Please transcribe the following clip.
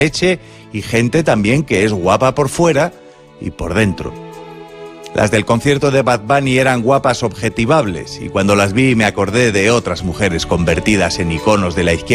leche y gente también que es guapa por fuera y por dentro. Las del concierto de Bad Bunny eran guapas objetivables y cuando las vi me acordé de otras mujeres convertidas en iconos de la izquierda